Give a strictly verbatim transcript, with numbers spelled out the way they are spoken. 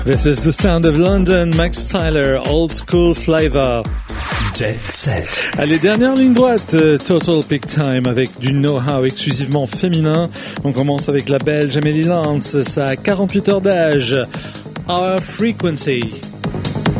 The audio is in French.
This is the sound of London, Max Tyler, old school flavor. Jet Set. Allez, dernière ligne droite, euh, Total Peak Time avec du know-how exclusivement féminin. On commence avec la Belge Amélie Lance, sa quarante-huit heures d'âge. Our Frequency.